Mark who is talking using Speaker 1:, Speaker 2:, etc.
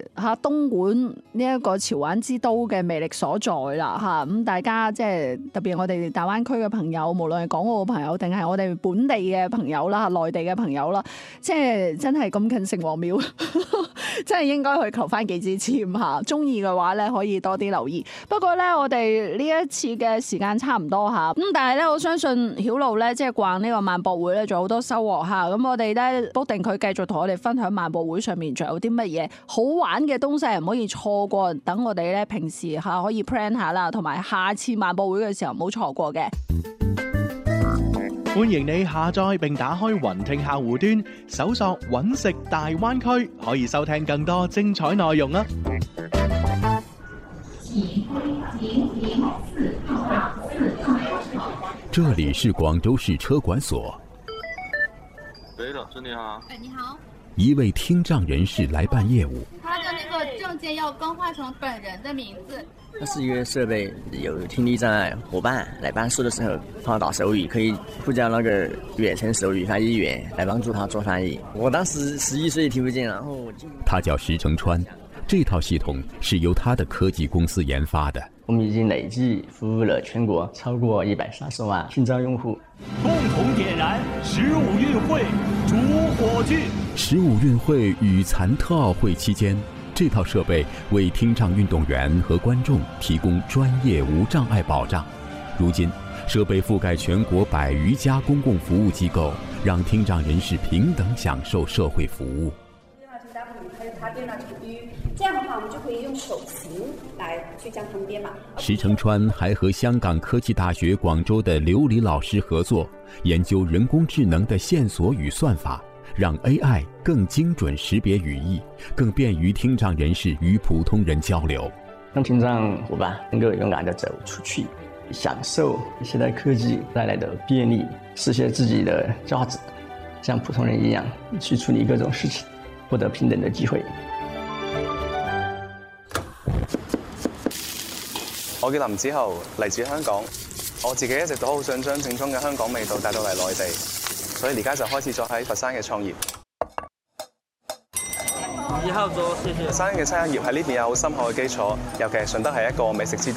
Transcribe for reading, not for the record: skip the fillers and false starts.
Speaker 1: 東莞呢一個潮玩之都嘅魅力所在啦嚇。咁大家即係特別我哋大灣區嘅朋友，無論係港澳嘅朋友定係我哋本地嘅朋友啦、內地嘅朋友啦，即係真係咁近城隍廟，真係應該去求翻幾支籤嚇。中意嘅話咧，可以多啲留意。不過咧，我哋呢一次嘅時間差唔多嚇，咁但係咧，我相信曉露咧，即係逛呢個萬博會咧，仲有好多收穫嚇。咁我哋咧篤定佢繼續同我哋分享萬博會上面仲有啲乜嘢好玩嘅東西，唔可以錯過。等我哋咧平時嚇可以 plan 下啦，同埋下次萬博會嘅時候唔好錯過嘅。
Speaker 2: 歡迎你下載並打開雲聽客戶端，搜索揾食大灣區，可以收聽更多精彩內容啊！
Speaker 3: 這裡是廣州市車管所。
Speaker 4: 喂，老師你好。
Speaker 5: 你好。
Speaker 3: 一位聽障人士來辦業務。
Speaker 5: 他的那個證件要更換成本人的名字。
Speaker 6: 它是一個設備，有聽力障礙夥伴來辦事的時候，他打手語可以呼叫那個遠程手語翻譯員來幫助他做翻譯。我當時11歲聽不見，然後我就
Speaker 3: 他叫石成川，這套系統是由他的科技公司研發的。
Speaker 6: 我們已經累計服務了全國超過130萬聽障用戶。
Speaker 7: 共同點燃15運會主火炬。
Speaker 3: 15運會與殘特奧會期間，這套設備為聽障運動員和觀眾提供專業無障礙保障。如今，設備覆蓋全國100餘家公共服務機構，讓聽障人士平等享受社會服務。
Speaker 8: 這樣的話，我們就可以用手型來去將它們編碼。
Speaker 3: 石成川還和香港科技大學廣州的劉禮老師合作，研究人工智能的線索與算法，讓 AI 更精準識別語義，更便於聽障人士與普通人交流。
Speaker 6: 讓聽障夥伴能夠勇敢地走出去，享受現代科技帶來的便利，實現自己的價值，像普通人一樣去處理各種事情，獲得平等的機會。
Speaker 9: 我叫林子豪，嚟自香港。我自己一直都好想將正宗嘅香港味道帶到嚟內地，所以而家就開始咗喺佛山嘅創業。
Speaker 4: 1號桌，謝謝。
Speaker 9: 佛山嘅餐飲業喺呢邊有好深厚嘅基礎，尤其係順德係一個美食之都。